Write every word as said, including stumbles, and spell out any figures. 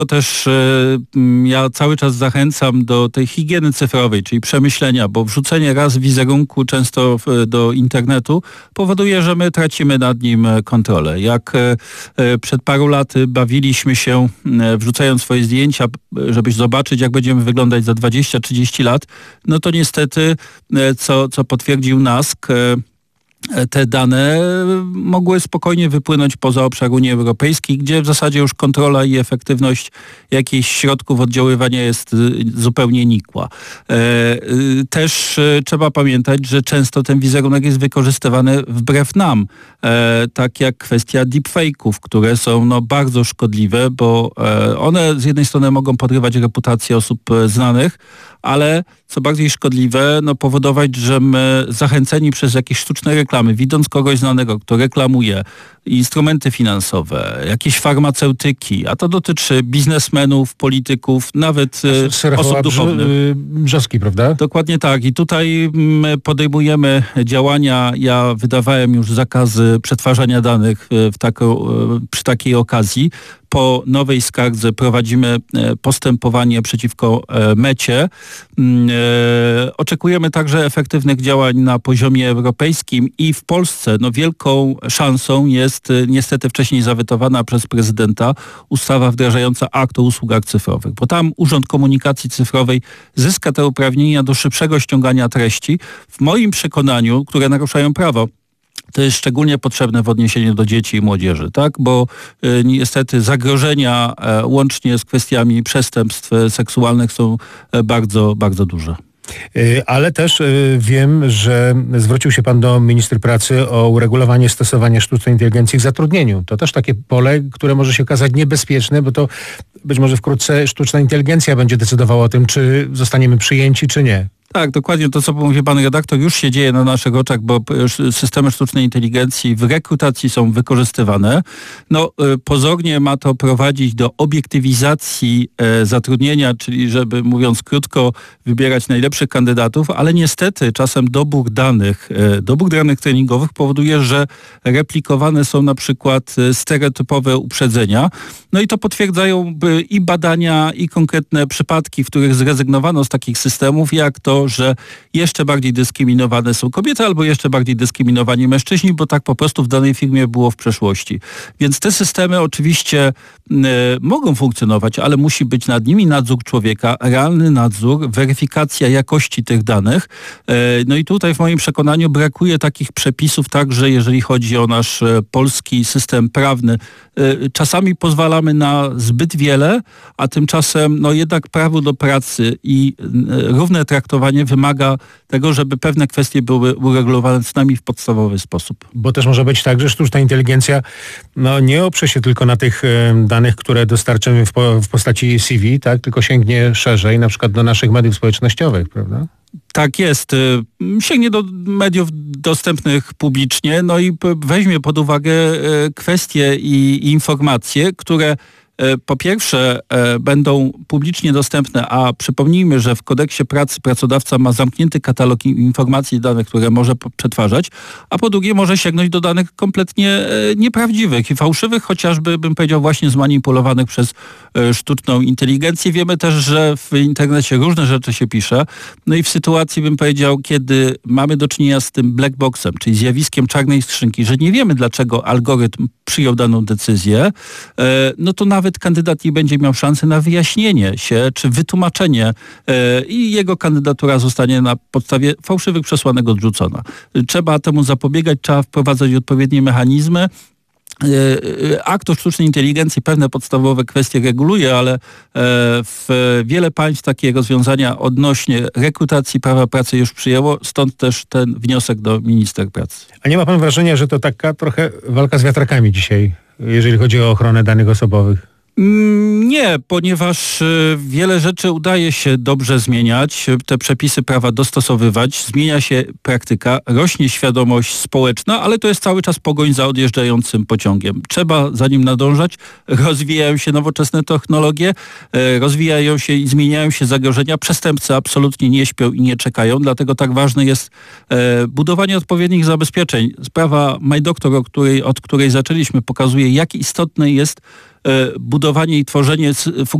też ja cały czas zachęcam do tej higieny cyfrowej, czyli przemyślenia, bo wrzucenie raz wizerunku często do internetu powoduje, że my tracimy nad nim kontrolę. Jak przed paru laty bawiliśmy się wrzucając swoje zdjęcia, żeby zobaczyć, jak będziemy wyglądać za dwadzieścia trzydzieści lat, no to niestety, co, co potwierdził NASK, te dane mogły spokojnie wypłynąć poza obszar Unii Europejskiej, gdzie w zasadzie już kontrola i efektywność jakichś środków oddziaływania jest zupełnie nikła. Też trzeba pamiętać, że często ten wizerunek jest wykorzystywany wbrew nam, tak jak kwestia deepfake'ów, które są no, bardzo szkodliwe, bo one z jednej strony mogą podrywać reputację osób znanych, ale co bardziej szkodliwe, no powodować, że my zachęceni przez jakieś sztuczne reklamy, widząc kogoś znanego, kto reklamuje instrumenty finansowe, jakieś farmaceutyki, a to dotyczy biznesmenów, polityków, nawet osób duchownych. Brzoski, prawda? Dokładnie tak. I tutaj my podejmujemy działania. Ja wydawałem już zakazy przetwarzania danych w tako, przy takiej okazji. Po nowej skardze prowadzimy postępowanie przeciwko Mecie. Oczekujemy także efektywnych działań na poziomie europejskim i w Polsce no, wielką szansą jest niestety wcześniej zawetowana przez prezydenta ustawa wdrażająca akt o usługach cyfrowych, bo tam Urząd Komunikacji Cyfrowej zyska te uprawnienia do szybszego ściągania treści, w moim przekonaniu, które naruszają prawo. To jest szczególnie potrzebne w odniesieniu do dzieci i młodzieży, tak? Bo y, niestety zagrożenia y, łącznie z kwestiami przestępstw y, seksualnych są y, bardzo, bardzo duże. Ale też wiem, że zwrócił się pan do minister pracy o uregulowanie stosowania sztucznej inteligencji w zatrudnieniu. To też takie pole, które może się okazać niebezpieczne, bo to być może wkrótce sztuczna inteligencja będzie decydowała o tym, czy zostaniemy przyjęci, czy nie. Tak, dokładnie to, co mówi pan redaktor, już się dzieje na naszych oczach, bo systemy sztucznej inteligencji w rekrutacji są wykorzystywane. No, pozornie ma to prowadzić do obiektywizacji zatrudnienia, czyli żeby, mówiąc krótko, wybierać najlepszych kandydatów, ale niestety czasem dobór danych, dobór danych treningowych powoduje, że replikowane są na przykład stereotypowe uprzedzenia. No i to potwierdzają i badania, i konkretne przypadki, w których zrezygnowano z takich systemów, jak to, że jeszcze bardziej dyskryminowane są kobiety albo jeszcze bardziej dyskryminowani mężczyźni, bo tak po prostu w danej firmie było w przeszłości. Więc te systemy oczywiście y, mogą funkcjonować, ale musi być nad nimi nadzór człowieka, realny nadzór, weryfikacja jakości tych danych. Y, no i tutaj w moim przekonaniu brakuje takich przepisów także, jeżeli chodzi o nasz y, polski system prawny. Y, czasami pozwalamy na zbyt wiele, a tymczasem no jednak prawo do pracy i y, równe traktowanie wymaga tego, żeby pewne kwestie były uregulowane z nami w podstawowy sposób. Bo też może być tak, że sztuczna inteligencja no, nie oprze się tylko na tych y, danych, które dostarczymy w, po, w postaci C V, tak, tylko sięgnie szerzej, na przykład do naszych mediów społecznościowych, prawda? Tak jest. Sięgnie do mediów dostępnych publicznie, no i weźmie pod uwagę kwestie i informacje, które po pierwsze będą publicznie dostępne, a przypomnijmy, że w kodeksie pracy pracodawca ma zamknięty katalog informacji i danych, które może przetwarzać, a po drugie może sięgnąć do danych kompletnie nieprawdziwych i fałszywych, chociażby bym powiedział właśnie zmanipulowanych przez sztuczną inteligencję. Wiemy też, że w internecie różne rzeczy się pisze, no i w sytuacji bym powiedział, kiedy mamy do czynienia z tym black boxem, czyli zjawiskiem czarnej skrzynki, że nie wiemy dlaczego algorytm przyjął daną decyzję, no to nawet kandydat nie będzie miał szansy na wyjaśnienie się, czy wytłumaczenie e, i jego kandydatura zostanie na podstawie fałszywych przesłanek odrzucona. Trzeba temu zapobiegać, trzeba wprowadzać odpowiednie mechanizmy. Akt o sztucznej inteligencji pewne podstawowe kwestie reguluje, ale w wiele państw takie rozwiązania odnośnie rekrutacji prawa pracy już przyjęło, stąd też ten wniosek do minister pracy. A nie ma pan wrażenia, że to taka trochę walka z wiatrakami dzisiaj, jeżeli chodzi o ochronę danych osobowych? Nie, ponieważ wiele rzeczy udaje się dobrze zmieniać, te przepisy prawa dostosowywać, zmienia się praktyka, rośnie świadomość społeczna, ale to jest cały czas pogoń za odjeżdżającym pociągiem. Trzeba za nim nadążać, rozwijają się nowoczesne technologie, rozwijają się i zmieniają się zagrożenia. Przestępcy absolutnie nie śpią i nie czekają, dlatego tak ważne jest budowanie odpowiednich zabezpieczeń. Sprawa MyDoctor, o której, od której zaczęliśmy, pokazuje, jak istotne jest budowanie i tworzenie